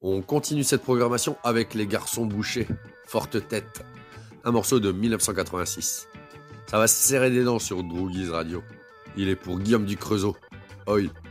On continue cette programmation avec les Garçons Bouchés, Forte Tête, un morceau de 1986. Ça va se serrer des dents sur Droogies Radio. Il est pour Guillaume du Creusot. Oi.